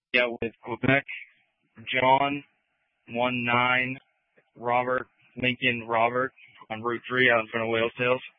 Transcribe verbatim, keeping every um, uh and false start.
Yeah, with Quebec, John, one nine, Robert, Lincoln Robert on Route three out in front of Whale Sales.